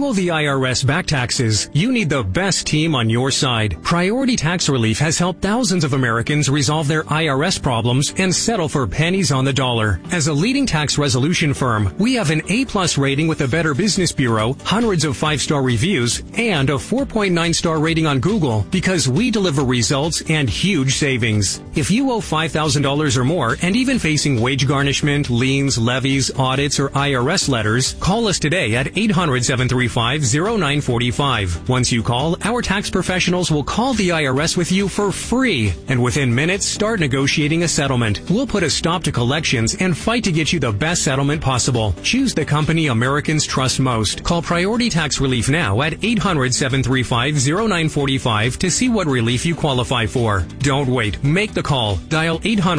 owe the IRS back taxes, you need the best team on your side. Priority Tax Relief has helped thousands of Americans resolve their IRS problems and settle for pennies on the dollar. As a leading tax resolution firm, we have an A+ rating with the Better Business Bureau, hundreds of 5-star reviews, and a 4.9-star rating on Google because we deliver results and huge savings. If you owe $5,000 or more and even facing wage garnishment, liens, levies, audits, or IRS letters, call us today at 800-735-0945. Once you call, our tax professionals will call the IRS with you for free, and within minutes, start negotiating a settlement. We'll put a stop to collections and fight to get you the best settlement possible. Choose the company Americans trust most. Call Priority Tax Relief now at 800-735-0945 to see what relief you qualify for. Don't wait. Make the call. Dial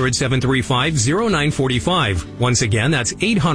800-735-0945. Once again, that's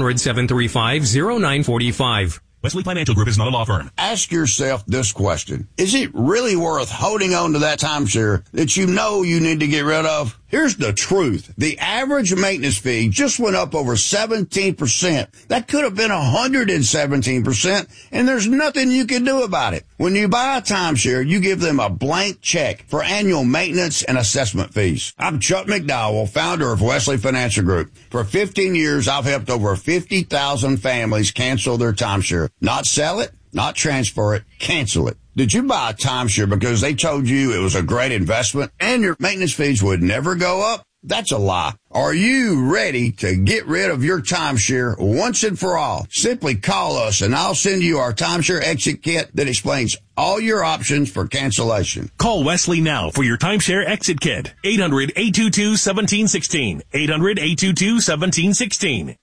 800-735-0945. Wesley Financial Group is not a law firm. Ask yourself this question. Is it really worth holding on to that timeshare that you know you need to get rid of? Here's the truth. The average maintenance fee just went up over 17%. That could have been 117%, and there's nothing you can do about it. When you buy a timeshare, you give them a blank check for annual maintenance and assessment fees. I'm Chuck McDowell, founder of Wesley Financial Group. For 15 years, I've helped over 50,000 families cancel their timeshare. Not sell it, not transfer it, cancel it. Did you buy a timeshare because they told you it was a great investment and your maintenance fees would never go up? That's a lie. Are you ready to get rid of your timeshare once and for all? Simply call us and I'll send you our timeshare exit kit that explains all your options for cancellation. Call Wesley now for your timeshare exit kit. 800-822-1716. 800-822-1716.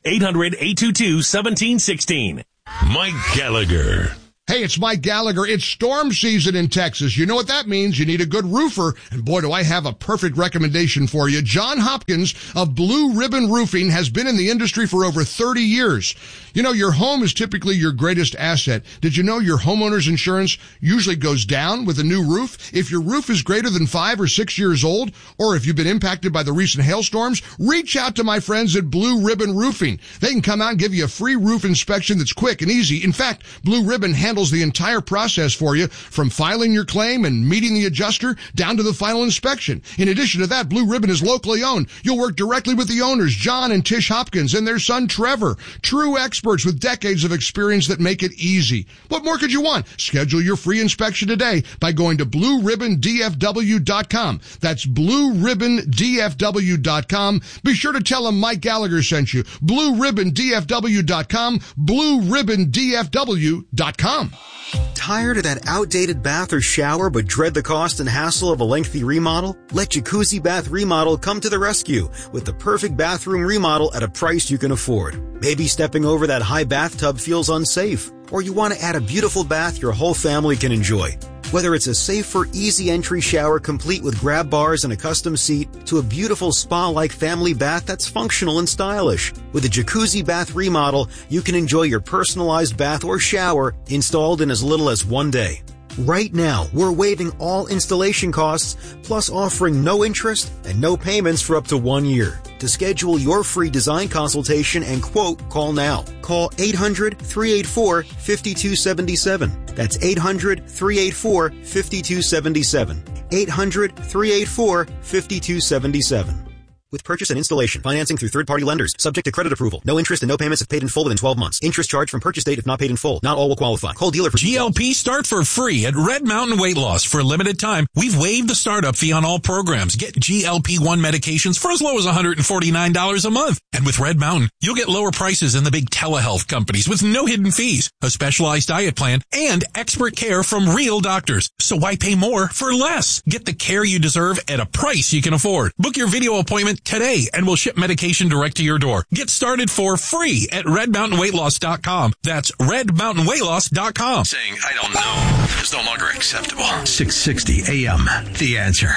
800-822-1716. Mike Gallagher. Hey, it's Mike Gallagher. It's storm season in Texas. You know what that means. You need a good roofer. And boy, do I have a perfect recommendation for you. John Hopkins of Blue Ribbon Roofing has been in the industry for over 30 years. You know, your home is typically your greatest asset. Did you know your homeowner's insurance usually goes down with a new roof? If your roof is greater than 5 or 6 years old, or if you've been impacted by the recent hailstorms, reach out to my friends at Blue Ribbon Roofing. They can come out and give you a free roof inspection that's quick and easy. In fact, Blue Ribbon handles the entire process for you, from filing your claim and meeting the adjuster down to the final inspection. In addition to that, Blue Ribbon is locally owned. You'll work directly with the owners, John and Tish Hopkins, and their son Trevor. True experts with decades of experience that make it easy. What more could you want? Schedule your free inspection today by going to BlueRibbonDFW.com. That's BlueRibbonDFW.com. Be sure to tell them Mike Gallagher sent you. BlueRibbonDFW.com. BlueRibbonDFW.com. Tired of that outdated bath or shower but dread the cost and hassle of a lengthy remodel? Let Jacuzzi Bath Remodel come to the rescue with the perfect bathroom remodel at a price you can afford. Maybe stepping over that high bathtub feels unsafe, or you want to add a beautiful bath your whole family can enjoy. Whether it's a safer, easy entry shower complete with grab bars and a custom seat to a beautiful spa-like family bath that's functional and stylish. With a Jacuzzi Bath Remodel, you can enjoy your personalized bath or shower installed in as little as 1 day. Right now, we're waiving all installation costs, plus offering no interest and no payments for up to 1 year. To schedule your free design consultation and quote, call now. Call 800-384-5277. That's 800-384-5277. 800-384-5277. With purchase and installation, financing through third-party lenders, subject to credit approval. No interest and no payments if paid in full within 12 months. Interest charged from purchase date if not paid in full. Not all will qualify. Call dealer for GLP start for free at Red Mountain Weight Loss. For a limited time, we've waived the startup fee on all programs. Get GLP-1 medications for as low as $149 a month. And with Red Mountain, you'll get lower prices than the big telehealth companies with no hidden fees, a specialized diet plan, and expert care from real doctors. So why pay more for less? Get the care you deserve at a price you can afford. Book your video appointment today and we'll ship medication direct to your door. Get started for free at redmountainweightloss.com. That's redmountainweightloss.com. Saying, I don't know, is no longer acceptable. 660 AM, The Answer.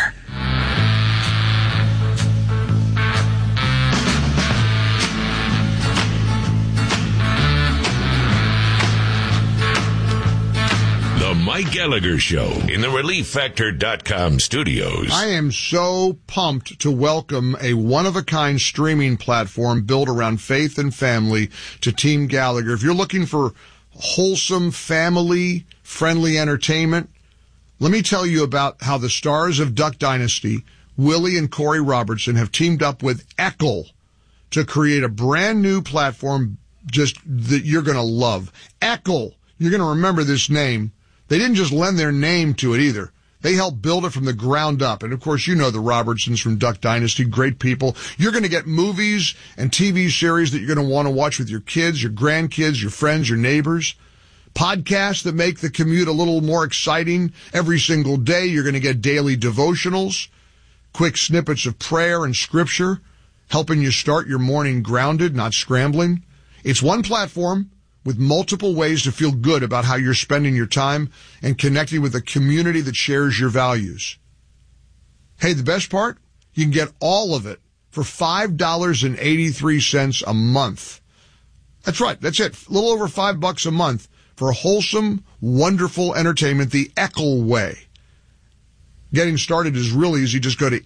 The Mike Gallagher Show in the ReliefFactor.com studios. I am so pumped to welcome a one-of-a-kind streaming platform built around faith and family to Team Gallagher. If you're looking for wholesome, family-friendly entertainment. Let me tell you about how the stars of Duck Dynasty, Willie and Corey Robertson, have teamed up with Eccl to create a brand new platform just that you're going to love. Eccl. You're going to remember this name. They didn't just lend their name to it either. They helped build it from the ground up. And, of course, you know the Robertsons from Duck Dynasty, great people. You're going to get movies and TV series that you're going to want to watch with your kids, your grandkids, your friends, your neighbors. Podcasts that make the commute a little more exciting every single day. You're going to get daily devotionals, quick snippets of prayer and scripture, helping you start your morning grounded, not scrambling. It's one platform with multiple ways to feel good about how you're spending your time and connecting with a community that shares your values. Hey, the best part? You can get all of it for $5.83 a month. That's right. That's it. A little over $5 a month for wholesome, wonderful entertainment the Eccl way. Getting started is really easy. Just go to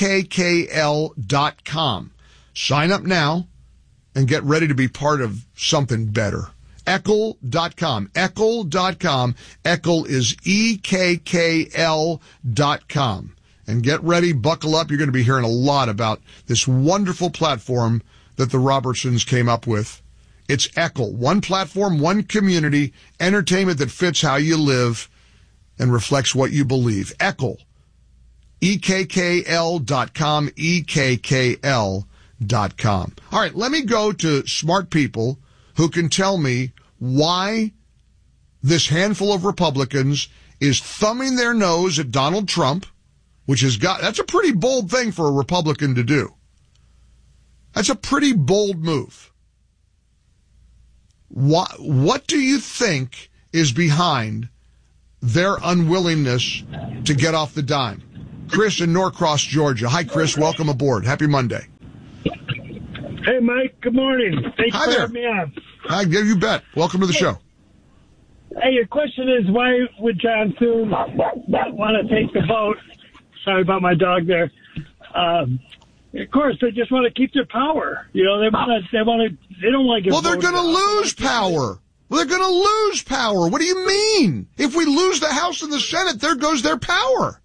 EKKL.com. Sign up now and get ready to be part of something better. Eccl.com. Eccl.com. Eccl is EKKL.com. And get ready, buckle up. You're going to be hearing a lot about this wonderful platform that the Robertsons came up with. It's Eccl. One platform, one community, entertainment that fits how you live and reflects what you believe. Eccl. EKKL.com. EKKL.com. All right, let me go to smart people who can tell me why this handful of Republicans is thumbing their nose at Donald Trump, which that's a pretty bold thing for a Republican to do. That's a pretty bold move. What do you think is behind their unwillingness to get off the dime? Chris in Norcross, Georgia. Hi, Chris. Welcome aboard. Happy Monday. Hey, Mike. Good morning. Thanks for having me on. Hi, you bet. Welcome to the show. Hey, your question is, why would John Thune want to take the vote? Sorry about my dog there. Of course, they just want to keep their power. You know, they don't want to get. Well, they're going to lose power. Well, they're going to lose power. What do you mean? If we lose the House and the Senate, there goes their power.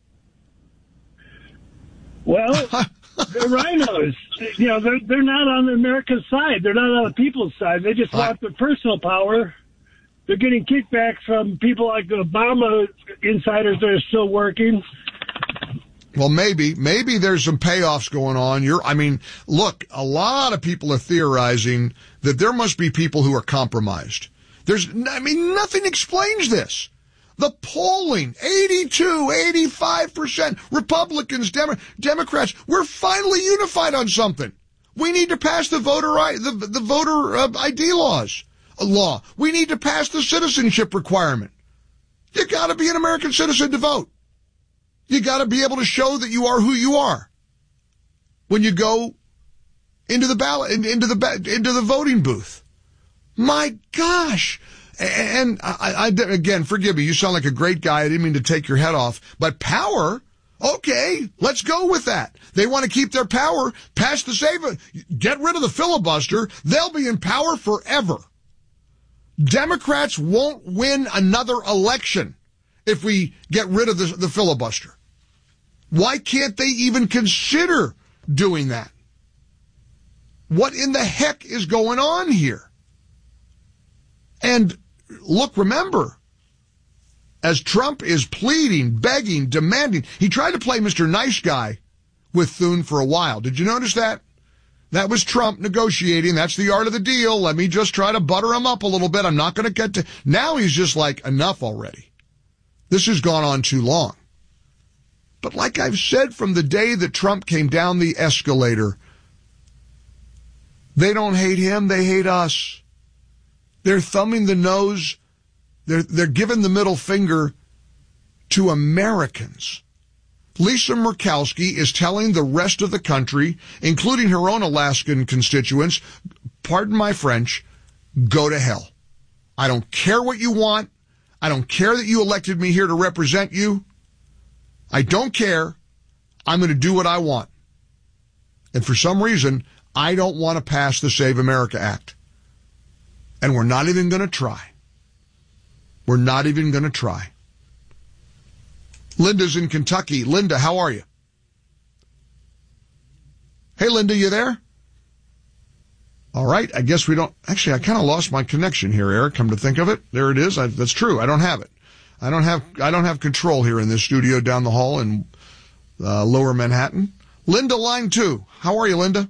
Well, they're rhinos. You know, they're not on America's side. They're not on the people's side. They just want their personal power. They're getting kickbacks from people like the Obama insiders that are still working. Well, maybe there's some payoffs going on. Look, a lot of people are theorizing that there must be people who are compromised. Nothing explains this. The polling, 82, 85%, Republicans, Democrats, we're finally unified on something. We need to pass the voter ID law. We need to pass the citizenship requirement. You got to be an American citizen to vote. You got to be able to show that you are who you are when you go into the ballot, into the voting booth. My gosh. And I again, forgive me, you sound like a great guy. I didn't mean to take your head off. But power, okay, let's go with that. They want to keep their power, pass the get rid of the filibuster. They'll be in power forever. Democrats won't win another election if we get rid of the filibuster. Why can't they even consider doing that? What in the heck is going on here? And look, remember, as Trump is pleading, begging, demanding, he tried to play Mr. Nice Guy with Thune for a while. Did you notice that? That was Trump negotiating. That's the art of the deal. Let me just try to butter him up a little bit. I'm not going to get to... Now he's just like, enough already. This has gone on too long. But like I've said from the day that Trump came down the escalator, they don't hate him, they hate us. They're thumbing the nose. They're giving the middle finger to Americans. Lisa Murkowski is telling the rest of the country, including her own Alaskan constituents, pardon my French, go to hell. I don't care what you want. I don't care that you elected me here to represent you. I don't care. I'm going to do what I want. And for some reason, I don't want to pass the Save America Act. And we're not even going to try. We're not even going to try. Linda's in Kentucky. Linda, how are you? Hey, Linda, you there? All right. I guess we don't. Actually, I kind of lost my connection here, Eric. Come to think of it, there it is. That's true. I don't have it. I don't have control here in this studio down the hall in Lower Manhattan. Linda, line 2. How are you, Linda?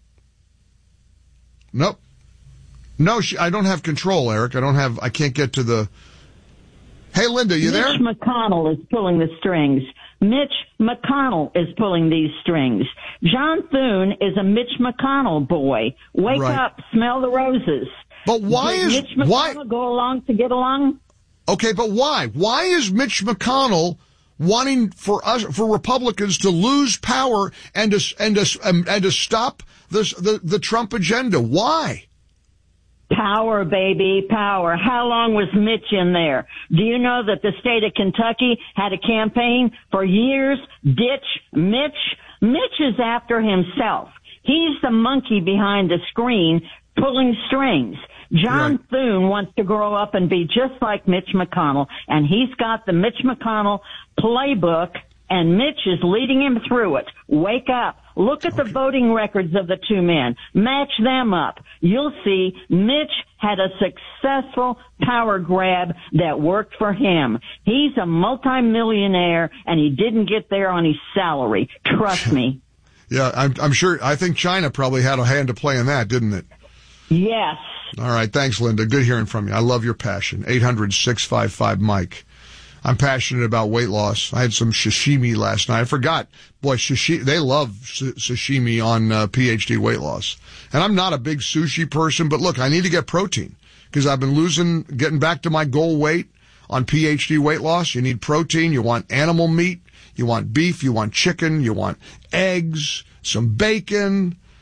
Nope. No, I don't have control, Eric. I can't get to the. Hey, Linda, you there? Mitch McConnell is pulling the strings. Mitch McConnell is pulling these strings. John Thune is a Mitch McConnell boy. Wake up, smell the roses. But why Did Mitch McConnell go along to get along? Okay, but why? Why is Mitch McConnell wanting for Republicans to lose power and to stop the Trump agenda? Why? Power, baby, power. How long was Mitch in there? Do you know that the state of Kentucky had a campaign for years? Ditch Mitch. Mitch is after himself. He's the monkey behind the screen pulling strings. John Thune wants to grow up and be just like Mitch McConnell, and he's got the Mitch McConnell playbook, and Mitch is leading him through it. Wake up. Look at the voting records of the two men. Match them up. You'll see Mitch had a successful power grab that worked for him. He's a multimillionaire, and he didn't get there on his salary. Trust me. Yeah, I'm sure. I think China probably had a hand to play in that, didn't it? Yes. All right. Thanks, Linda. Good hearing from you. I love your passion. 800-655-MIKE. I'm passionate about weight loss. I had some sashimi last night. I forgot. Boy, they love sashimi on PhD weight loss. And I'm not a big sushi person, but look, I need to get protein because I've been getting back to my goal weight on PhD weight loss. You need protein. You want animal meat. You want beef. You want chicken. You want eggs, some bacon,